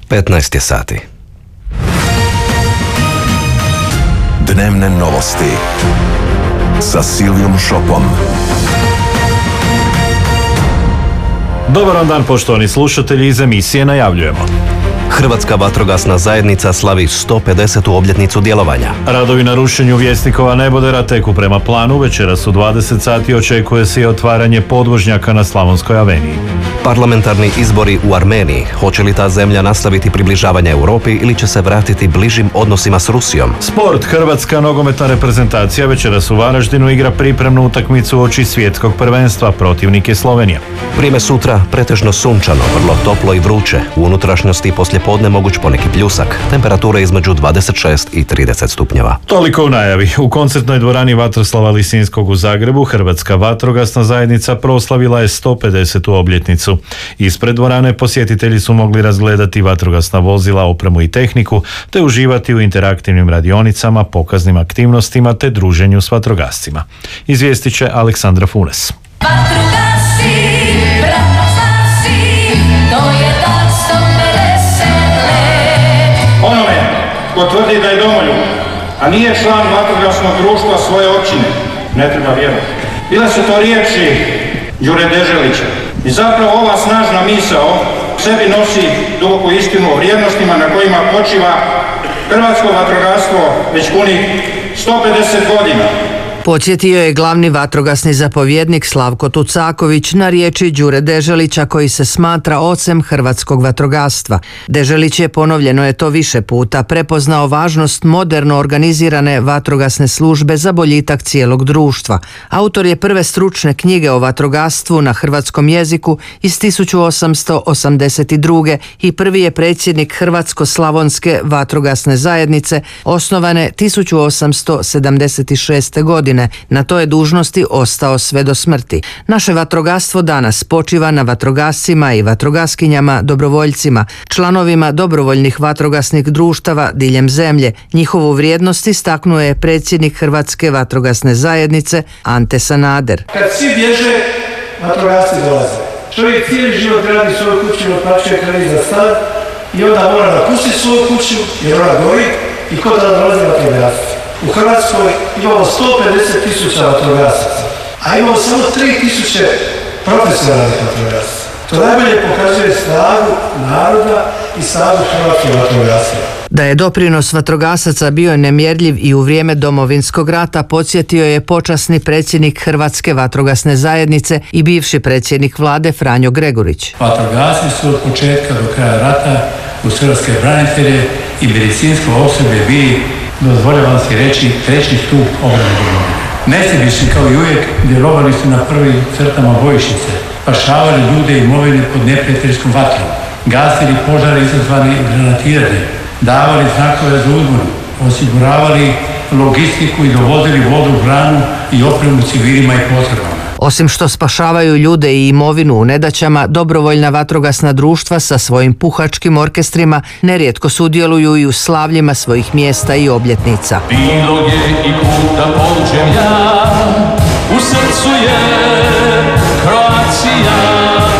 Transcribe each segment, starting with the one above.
15 je sati. Dnevne novosti sa Silvijom Šopom. Dobar dan, poštovani slušatelji, iz emisije najavljujemo. Hrvatska vatrogasna zajednica slavi 150. obljetnicu djelovanja. Radovi na rušenju Vjesnikova nebodera teku prema planu. Večeras u 20 sati očekuje se i otvaranje podvožnjaka na Slavonskoj aveniji. Parlamentarni izbori u Armeniji. Hoće li ta zemlja nastaviti približavanje Europi ili će se vratiti bližim odnosima s Rusijom? Sport. Hrvatska nogometna reprezentacija večeras u Varaždinu igra pripremnu utakmicu uoči svjetskog prvenstva. Protivnik je Slovenija. Vrijeme sutra pretežno sunčano, vrlo toplo i vruće. U unutrašnjosti poslijepodne moguć poneki pljusak. Temperature između 26 i 30 stupnjeva. Toliko u najavi. U koncertnoj dvorani Vatroslava Lisinskog u Zagrebu Hrvatska vatrogasna zajednica proslavila je 150. obljetnicu. Ispred dvorane posjetitelji su mogli razgledati vatrogasna vozila, opremu i tehniku, te uživati u interaktivnim radionicama, pokaznim aktivnostima te druženju s vatrogascima. Izvijestit će Aleksandra Funes. Onome ko tvrdi da je domoljub, a nije član vatrogasnog društva svoje općine, ne treba vjerovati. Bile su to riječi Đure Deželića. I zapravo ova snažna misao u sebi nosi duboku istinu o vrijednostima na kojima počiva hrvatsko vatrogastvo već punih 150 godina. Podsjetio je glavni vatrogasni zapovjednik Slavko Tucaković na riječi Đure Deželića, koji se smatra ocem hrvatskog vatrogastva. Deželić je, ponovljeno je to više puta, prepoznao važnost moderno organizirane vatrogasne službe za boljitak cijelog društva. Autor je prve stručne knjige o vatrogastvu na hrvatskom jeziku iz 1882. i prvi je predsjednik Hrvatsko-slavonske vatrogasne zajednice, osnovane 1876. godine. Na toj dužnosti ostao sve do smrti. Naše vatrogastvo danas počiva na vatrogascima i vatrogaskinjama, dobrovoljcima, članovima dobrovoljnih vatrogasnih društava diljem zemlje. Njihovu vrijednost istaknuo je predsjednik Hrvatske vatrogasne zajednice Ante Sanader. Kad svi bježe, vatrogasci dolaze. Čovjek cijeli život gradi svoju kuću, otplaćuje kredit za stan i onda mora napustiti svoju kuću jer ona gori i ko da dolazi vatrogasci. U Hrvatskoj imamo 150.000 vatrogasaca, a imamo samo 3.000 profesionalnih vatrogasaca. To najbolje pokazuje snagu naroda i snagu hrvatskog vatrogastva. Da je doprinos vatrogasaca bio nemjerljiv i u vrijeme Domovinskog rata, podsjetio je počasni predsjednik Hrvatske vatrogasne zajednice i bivši predsjednik vlade Franjo Gregurić. Vatrogasci su od početka do kraja rata uz hrvatske branitelje i medicinsko osoblje bili, dozvoljavam si reći, treći stup obrane domovine. Nesebični kao i uvijek djelovali su na prvim crtama bojišnice, spašavali ljude i imovine pod neprijateljskom vatrom, gasili požare izazvani granatiranjem, davali znakove za uzbunu, osiguravali logistiku i dovozili vodu, hranu i opremu civilima i potrebama. Osim što spašavaju ljude i imovinu u nedaćama, dobrovoljna vatrogasna društva sa svojim puhačkim orkestrima nerijetko sudjeluju i u slavljima svojih mjesta i obljetnica. Bilog je i kuda pođem ja, u srcu je Kroacija.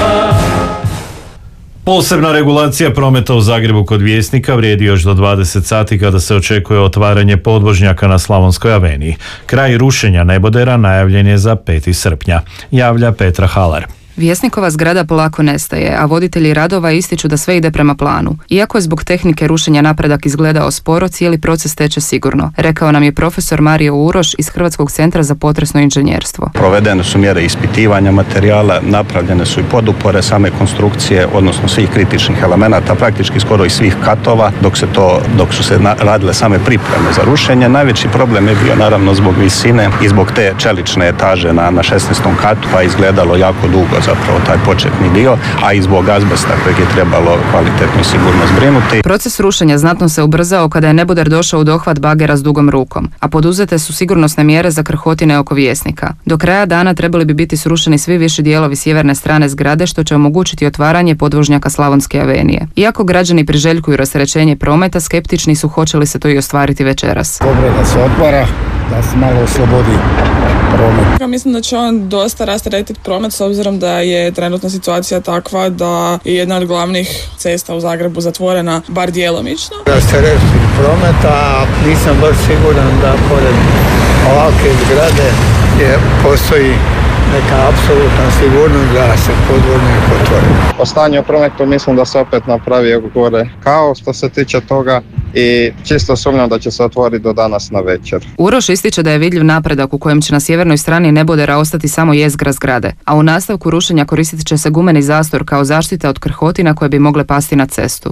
Posebna regulacija prometa u Zagrebu kod Vjesnika vrijedi još do 20 sati kada se očekuje otvaranje podvožnjaka na Slavonskoj aveniji. Kraj rušenja nebodera najavljen je za 5. srpnja, javlja Petra Halar. Vjesnikova zgrada polako nestaje, a voditelji radova ističu da sve ide prema planu. Iako je zbog tehnike rušenja napredak izgledao sporo, cijeli proces teče sigurno, rekao nam je profesor Mario Uroš iz Hrvatskog centra za potresno inženjerstvo. Provedene su mjere ispitivanja materijala, napravljene su i podupore same konstrukcije, odnosno svih kritičnih elemenata, praktički skoro i svih katova, dok su se radile same pripreme za rušenje. Najveći problem je bio naravno zbog visine i zbog te čelične etaže na 16. katu, pa izgledalo jako dugo zapravo taj početni dio, a i zbog azbesta kojeg je trebalo kvalitetno i sigurno zbrinuti. Proces rušenja znatno se ubrzao kada je neboder došao u dohvat bagera s dugom rukom, a poduzete su sigurnosne mjere za krhotine oko Vjesnika. Do kraja dana trebali bi biti srušeni svi viši dijelovi sjeverne strane zgrade, što će omogućiti otvaranje podvožnjaka Slavonske avenije. Iako građani priželjkuju rasterećenje prometa, skeptični su hoće li se to i ostvariti večeras. Dobro da se otvara, da se malo oslobodi promet. Mislim da će on dosta rasteretiti promet s obzirom da da je trenutna situacija takva da je jedna od glavnih cesta u Zagrebu zatvorena, bar djelomično. Rasteretiti prometa, nisam baš siguran da pored ovakve zgrade postoji neka apsolutna sigurnost da se podvodnjak otvori. O stanju u prometu mislim da se opet napravi gore kaos što se tiče toga i čisto sumnjam da će se otvoriti do danas na večer. Uroš ističe da je vidljiv napredak u kojem će na sjevernoj strani nebodera ostati samo jezgra zgrade, a u nastavku rušenja koristit će se gumeni zastor kao zaštita od krhotina koje bi mogle pasti na cestu.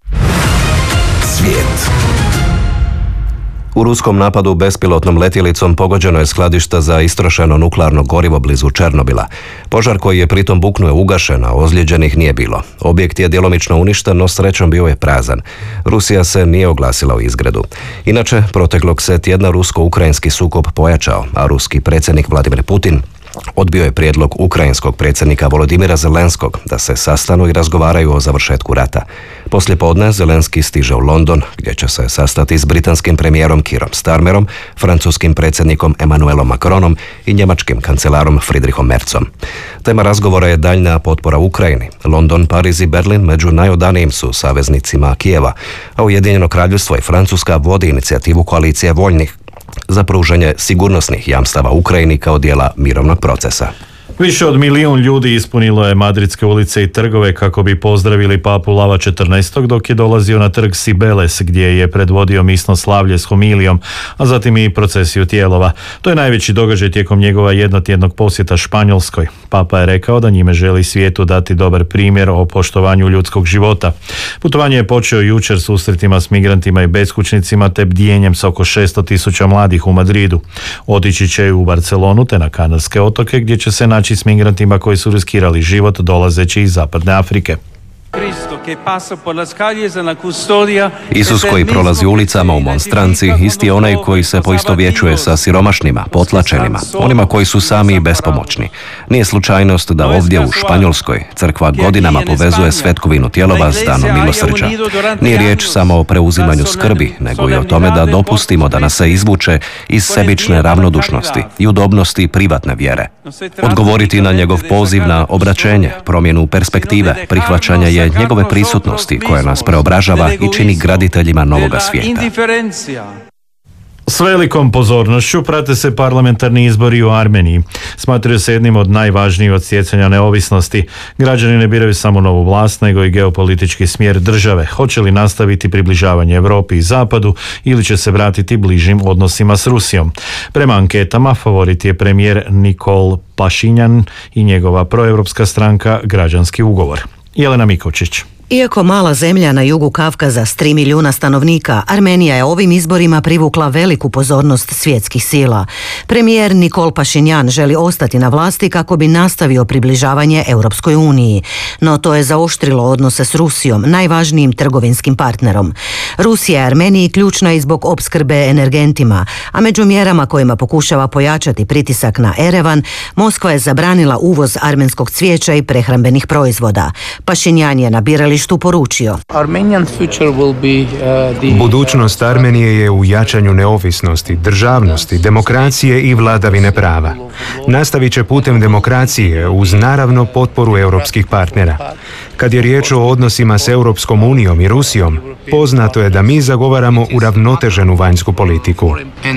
Svijet. U ruskom napadu bespilotnom letjelicom pogođeno je skladište za istrošeno nuklearno gorivo blizu Černobila. Požar koji je pritom buknuo ugašen, a ozlijeđenih nije bilo. Objekt je djelomično uništen, no srećom bio je prazan. Rusija se nije oglasila u izgredu. Inače, proteklog se tjedna rusko-ukrajinski sukob pojačao, a ruski predsjednik Vladimir Putin odbio je prijedlog ukrajinskog predsjednika Volodimira Zelenskog da se sastanu i razgovaraju o završetku rata. Poslijepodne Zelenski stiže u London, gdje će se sastati s britanskim premijerom Keerom Starmerom, francuskim predsjednikom Emmanuelom Macronom i njemačkim kancelarom Friedrichom Merzom. Tema razgovora je daljnja potpora Ukrajini. London, Pariz i Berlin među najodanijim su saveznicima Kijeva, a Ujedinjeno Kraljevstvo i Francuska vodi inicijativu koalicije voljnih za pružanje sigurnosnih jamstava Ukrajini kao dijela mirovnog procesa. Više od 1 milijun ljudi ispunilo je madridske ulice i trgove kako bi pozdravili papu Lava XIV. Dok je dolazio na trg Cibeles gdje je predvodio misno slavlje s homilijom, a zatim i procesiju tijelova. To je najveći događaj tijekom njegova jednotjednog posjeta Španjolskoj. Papa je rekao da njime želi svijetu dati dobar primjer o poštovanju ljudskog života. Putovanje je počeo jučer susretima s migrantima i beskućnicima te bdijenjem s oko 600.000 mladih u Madridu. Otići će u Barcelonu te na Kanarske otoke gdje će se naći s migrantima koji su riskirali život dolazeći iz Zapadne Afrike. Isus koji prolazi ulicama u Monstranci isti je onaj koji se poistovjećuje sa siromašnima, potlačenima, onima koji su sami i bespomoćni. Nije slučajnost da ovdje u Španjolskoj crkva godinama povezuje svetkovinu tijelova s danom milosrđa. Nije riječ samo o preuzimanju skrbi, nego i o tome da dopustimo da nas se izvuče iz sebične ravnodušnosti i udobnosti privatne vjere. Odgovoriti na njegov poziv na obraćenje, promjenu perspektive, prihvaćanje je njegove prisutnosti koja nas preobražava i čini graditeljima novoga svijeta. S velikom pozornošću prate se parlamentarni izbori u Armeniji. Smatraju se jednim od najvažnijih od stjecanja neovisnosti. Građani ne biraju samo novu vlast, nego i geopolitički smjer države. Hoće li nastaviti približavanje Europi i Zapadu ili će se vratiti bližim odnosima s Rusijom? Prema anketama favorit je premijer Nikol Pašinjan i njegova proevropska stranka Građanski ugovor. Jelena Mikovčić. Iako mala zemlja na jugu Kavkaza s 3 milijuna stanovnika, Armenija je ovim izborima privukla veliku pozornost svjetskih sila. Premijer Nikol Pašinjan želi ostati na vlasti kako bi nastavio približavanje Europskoj uniji, no to je zaoštrilo odnose s Rusijom, najvažnijim trgovinskim partnerom. Rusija je Armeniji ključna i zbog opskrbe energentima, a među mjerama kojima pokušava pojačati pritisak na Erevan, Moskva je zabranila uvoz armenskog cvijeća i prehrambenih proizvoda. Pašinjan je na biralištu poručio: Budućnost Armenije je u jačanju neovisnosti, državnosti, demokracije i vladavine prava. Nastavit će putem demokracije uz naravno potporu europskih partnera. Kad je riječ o odnosima s Europskom unijom i Rusijom, poznato je da mi zagovaramo uravnoteženu vanjsku politiku.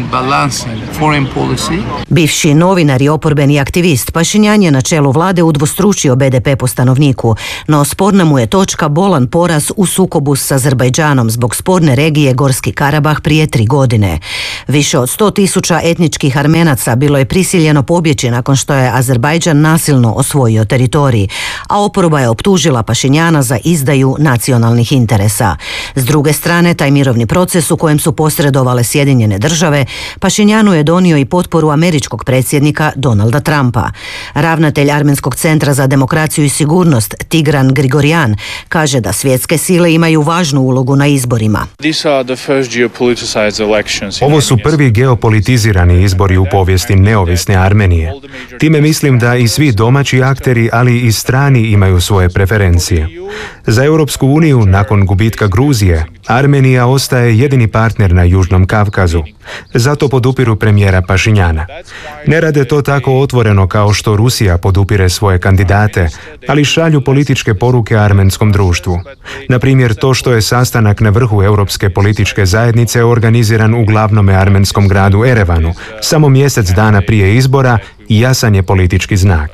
Bivši novinar i oporbeni aktivist Pašinjan je na čelu vlade udvostručio BDP po stanovniku, no sporna mu je točka bolan poraz u sukobu s Azerbajdžanom zbog sporne regije Gorski Karabah prije 3 godine. Više od 100.000 etničkih Armenaca bilo je prisiljeno pobjeći nakon što je Azerbajdžan nasilno osvojio teritorij, a oporba je optužila Pašinjana za izdaju nacionalnih interesa. S druge strane, taj mirovni proces u kojem su posredovale Sjedinjene države, Pašinjanu je donio i potporu američkog predsjednika Donalda Trumpa. Ravnatelj Armenskog centra za demokraciju i sigurnost Tigran Grigorjan kaže da svjetske sile imaju važnu ulogu na izborima. Ovo su prvi geopolitizirani izbori u povijesti neovisne Armenije. Time mislim da i svi domaći akteri, ali i strani imaju svoje preferencije. Za Europsku uniju nakon gubitka Gruzije, Armenija ostaje jedini partner na Južnom Kavkazu. Zato podupiru premijera Pašinjana. Ne rade to tako otvoreno kao što Rusija podupire svoje kandidate, ali šalju političke poruke armenskom društvu. Na primjer, to što je sastanak na vrhu Europske političke zajednice organiziran u glavnome armenskom gradu Erevanu, samo mjesec dana prije izbora, jasan je politički znak.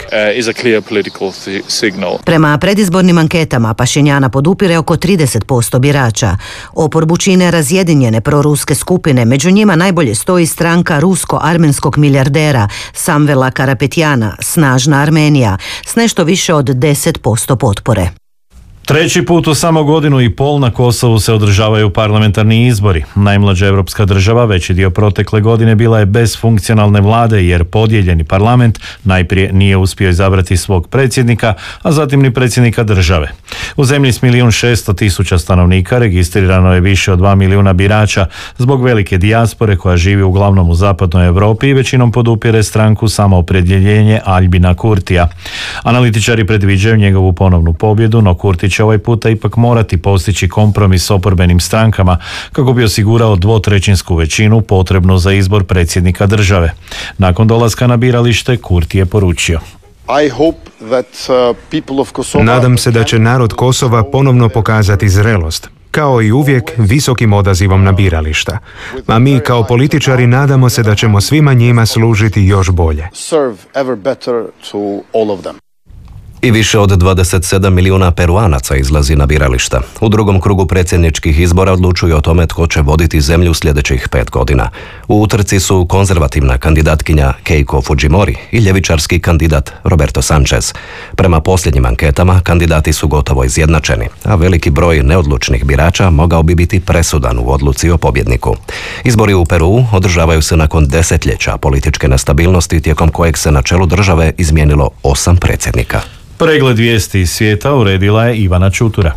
Prema predizbornim anketama Pašinjana podupire oko 30% birača. Oporbu čine razjedinjene proruske skupine, među njima najbolje stoji stranka rusko-armenskog milijardera Samvela Karapetjana, Snažna Armenija, s nešto više od 10% potpore. Treći put u samo godinu i pol na Kosovu se održavaju parlamentarni izbori. Najmlađa europska država veći dio protekle godine bila je bez funkcionalne vlade jer podijeljeni parlament najprije nije uspio izabrati svog predsjednika, a zatim ni predsjednika države. U zemlji s 1.600.000 stanovnika registrirano je više od 2 milijuna birača zbog velike dijaspore koja živi uglavnom u zapadnoj Europi i većinom podupire stranku Samoopredjeljenje Albina Kurtija. Analitičari predviđaju njegovu ponovnu pobjedu, no Kurti će ovaj puta ipak morati postići kompromis s oporbenim strankama kako bi osigurao 2/3 većinu potrebnu za izbor predsjednika države. Nakon dolaska na biralište Kurti je poručio: Nadam se da će narod Kosova ponovno pokazati zrelost, kao i uvijek visokim odazivom na birališta. A mi kao političari nadamo se da ćemo svima njima služiti još bolje. I više od 27 milijuna Peruanaca izlazi na birališta. U drugom krugu predsjedničkih izbora odlučuju o tome tko će voditi zemlju sljedećih 5 godina. U utrci su konzervativna kandidatkinja Keiko Fujimori i ljevičarski kandidat Roberto Sanchez. Prema posljednjim anketama kandidati su gotovo izjednačeni, a veliki broj neodlučnih birača mogao bi biti presudan u odluci o pobjedniku. Izbori u Peruu održavaju se nakon desetljeća političke nestabilnosti tijekom kojeg se na čelu države izmijenilo 8 predsjednika. Pregled vijesti iz svijeta uredila je Ivana Čutura.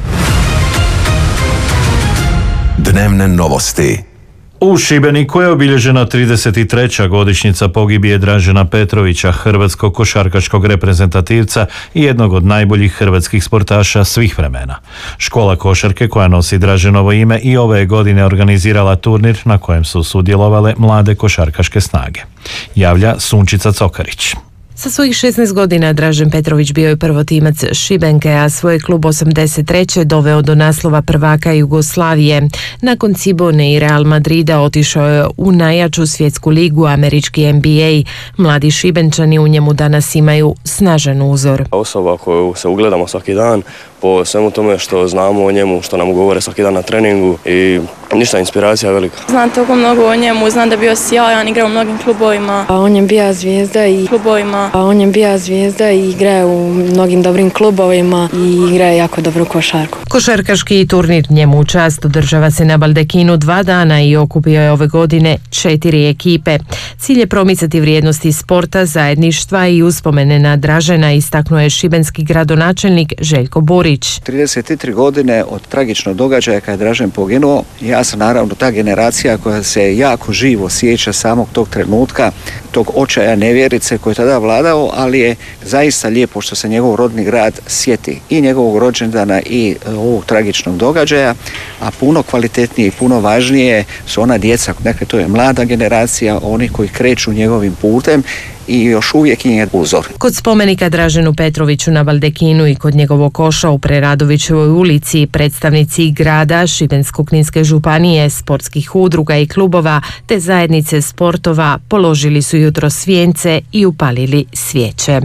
Dnevne novosti. U Šibeniku je obilježena 33. godišnjica pogibije Dražena Petrovića, hrvatskog košarkaškog reprezentativca i jednog od najboljih hrvatskih sportaša svih vremena. Škola košarke koja nosi Draženovo ime i ove godine organizirala turnir na kojem su sudjelovale mlade košarkaške snage. Javlja Sunčica Cokarić. Sa svojih 16 godina Dražen Petrović bio je prvotimac Šibenke, a svoj klub 83. doveo do naslova prvaka Jugoslavije. Nakon Cibone i Real Madrida otišao je u najjaču svjetsku ligu, američki NBA. Mladi Šibenčani u njemu danas imaju snažan uzor. Osoba koju se ugledamo svaki dan, po svemu tome što znamo o njemu, što nam govore svaki dan na treningu i ništa, inspiracija je velika. Znam toliko mnogo o njemu, znam da je bio sjajan, igrao u mnogim klubovima. On je bio zvijezda i klubovima. On je bio zvijezda i igra u mnogim dobrim klubovima i igra jako dobru košarku. Košarkaški turnir njemu u čast održava se na Baldekinu 2 dana i okupio je ove godine 4 ekipe. Cilj je promicati vrijednosti sporta, zajedništva i uspomene na Dražena, istaknuo je šibenski gradonačelnik Željko Burić. 33 godine od tragičnog događaja kada je Dražen poginuo, ja sam naravno ta generacija koja se jako živo sjeća samog tog trenutka, tog očaja nevjerice koji je tada vladao, ali je zaista lijepo što se njegov rodni grad sjeti i njegovog rođendana i ovog tragičnog događaja, a puno kvalitetnije i puno važnije su ona djeca, dakle to je mlada generacija, oni koji kreću njegovim putem i još uvijek im je uzor. Kod spomenika Draženu Petroviću na Baldekinu i kod njegovog koša u Preradovićevoj ulici predstavnici grada, Šibensko-kninske županije, sportskih udruga i klubova te zajednice sportova položili su jutros vijence i upalili svijeće.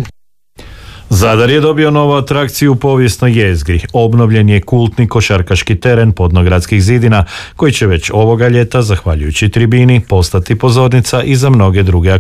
Zadar je dobio novu atrakciju u povijesnoj jezgri. Obnovljen je kultni košarkaški teren Podnogradskih zidina koji će već ovoga ljeta, zahvaljujući tribini, postati pozornica i za mnoge druge